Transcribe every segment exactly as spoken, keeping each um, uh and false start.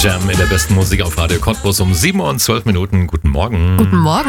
Jam in der besten Musik auf Radio Cottbus um sieben Uhr und zwölf Minuten. Guten Morgen. Guten Morgen.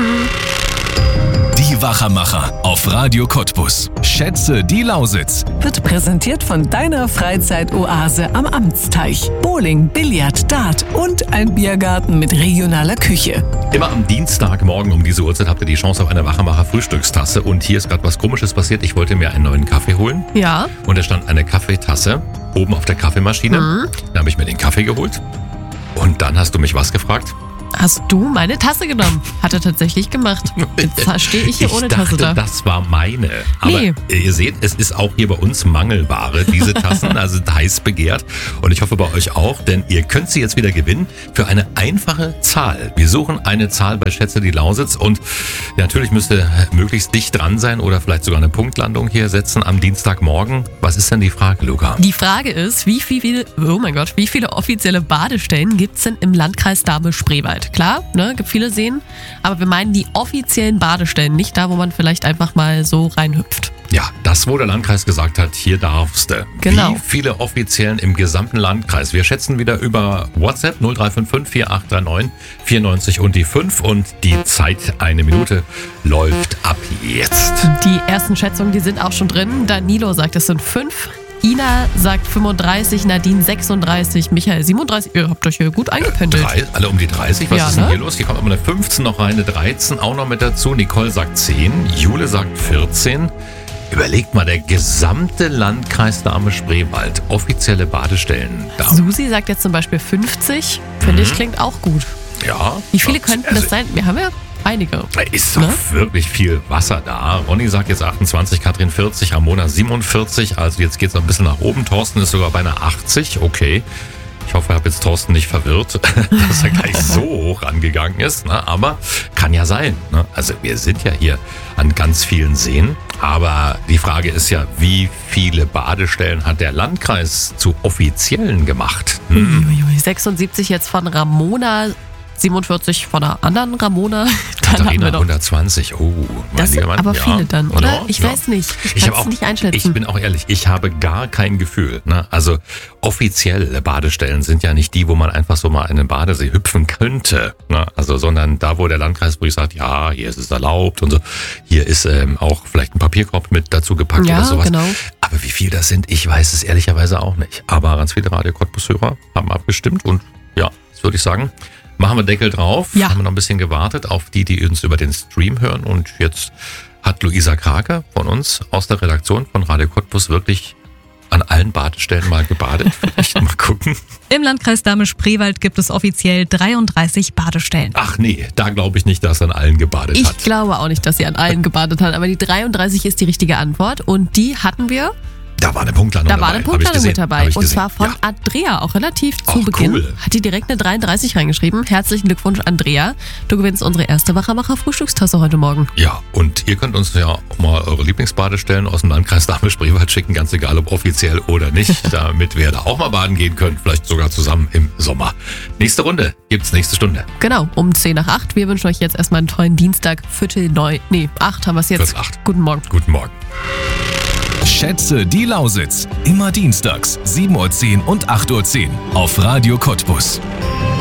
Die Wachermacher auf Radio Cottbus. Schätze die Lausitz. Wird präsentiert von deiner Freizeitoase am Amtsteich. Bowling, Billard, Dart und ein Biergarten mit regionaler Küche. Immer am Dienstagmorgen um diese Uhrzeit habt ihr die Chance auf eine Wachermacher Frühstückstasse. Und hier ist gerade was Komisches passiert. Ich wollte mir einen neuen Kaffee holen. Ja. Und da stand eine Kaffeetasse oben auf der Kaffeemaschine. Mhm. Da habe ich mir den Kaffee geholt. Und dann hast du mich was gefragt? Hast du meine Tasse genommen? Hat er tatsächlich gemacht. Jetzt stehe ich hier ich ohne dachte, Tasse da. Das war meine. Aber Nee. ihr seht, es ist auch hier bei uns Mangelware, diese Tassen, also heiß begehrt. Und ich hoffe bei euch auch, denn ihr könnt sie jetzt wieder gewinnen für eine einfache Zahl. Wir suchen eine Zahl bei Schätze die Lausitz und natürlich müsst ihr möglichst dicht dran sein oder vielleicht sogar eine Punktlandung hier setzen am Dienstagmorgen. Was ist denn die Frage, Luca? Die Frage ist, wie viele, oh mein Gott, wie viele offizielle Badestellen gibt es denn im Landkreis Dahme-Spreewald? Klar, ne, gibt viele Seen, aber wir meinen die offiziellen Badestellen, nicht da, wo man vielleicht einfach mal so reinhüpft. Ja, das, wo der Landkreis gesagt hat, hier darfst du. Genau. Wie viele Offiziellen im gesamten Landkreis? Wir schätzen wieder über WhatsApp null drei fünf fünf vier acht drei neun vier neun und die fünf und die Zeit, eine Minute, läuft ab jetzt. Die ersten Schätzungen, die sind auch schon drin. Danilo sagt, es sind fünf. Ina sagt fünfunddreißig, Nadine sechsunddreißig, Michael siebenunddreißig. Ihr habt euch hier gut eingependelt. Drei, alle um die dreißig. Was Ja, ist denn ne? hier los? Hier kommt aber eine fünfzehn noch rein, eine dreizehn auch noch mit dazu. Nicole sagt zehn, Jule sagt vierzehn. Überlegt mal, der gesamte Landkreis Dahme-Spreewald, offizielle Badestellen. Da. Susi sagt jetzt zum Beispiel fünfzig. Finde ich, Mhm. klingt auch gut. Ja. Wie viele Also, könnten das sein? Wir haben ja einige. Da ist doch Ne? wirklich viel Wasser da. Ronny sagt jetzt achtundzwanzig, Katrin vierzig, Ramona siebenundvierzig. Also jetzt geht es noch ein bisschen nach oben. Thorsten ist sogar beinahe achtzig. Okay. Ich hoffe, ich habe jetzt Thorsten nicht verwirrt, dass er gleich so hoch angegangen ist. Ne? Aber kann ja sein. Ne? Also wir sind ja hier an ganz vielen Seen. Aber die Frage ist ja, wie viele Badestellen hat der Landkreis zu offiziellen gemacht? Hm? Uiuiui, sechsundsiebzig jetzt von Ramona, siebenundvierzig von einer anderen Ramona. Dann haben Katharina wir noch. hundertzwanzig. Oh, mein Das sind lieber Mann. aber Ja. viele dann, oder? Ja, Ich ja. weiß nicht. Ich Ich kann habe es auch, nicht einschätzen. ich bin auch ehrlich, ich habe gar kein Gefühl. Ne? Also offizielle Badestellen sind ja nicht die, wo man einfach so mal in den Badesee hüpfen könnte. Ne? Also, sondern da, wo der Landkreis wirklich sagt, ja, hier ist es erlaubt und so. Hier ist ähm, auch vielleicht ein Papierkorb mit dazu gepackt Ja, oder sowas. genau. Aber wie viel das sind, ich weiß es ehrlicherweise auch nicht. Aber ganz viele Radio Cottbus-Hörer haben abgestimmt und ja, das würde ich sagen. Machen wir Deckel drauf. Ja. Haben wir noch ein bisschen gewartet auf die, die uns über den Stream hören. Und jetzt hat Luisa Krake von uns aus der Redaktion von Radio Cottbus wirklich an allen Badestellen mal gebadet. Vielleicht mal gucken. Im Landkreis Dahme-Spreewald gibt es offiziell dreiunddreißig Badestellen. Ach nee, da glaube ich nicht, dass er an allen gebadet Ich hat. glaube auch nicht, dass sie an allen gebadet hat, aber die dreiunddreißig ist die richtige Antwort und die hatten wir. Da war eine Punktlandung Da dabei. war eine Hab ich Punktlandung gesehen. mit dabei. Hab ich Und gesehen. zwar von Ja. Andrea, auch relativ zu Ach, Beginn. cool. Hat die direkt eine dreiunddreißig reingeschrieben. Herzlichen Glückwunsch, Andrea. Du gewinnst unsere erste Wachermacher-Frühstückstasse heute Morgen. Ja, und ihr könnt uns ja auch mal eure Lieblingsbadestellen aus dem Landkreis Dahme-Spreewald schicken, ganz egal ob offiziell oder nicht, damit wir da auch mal baden gehen können, vielleicht sogar zusammen im Sommer. Nächste Runde gibt's nächste Stunde. Genau, um zehn nach acht. Wir wünschen euch jetzt erstmal einen tollen Dienstag. Viertel neun, nee, acht haben wir es jetzt. Viertel acht. Guten Morgen. Guten Morgen. Schätze die Lausitz. Immer dienstags sieben Uhr zehn und acht Uhr zehn auf Radio Cottbus.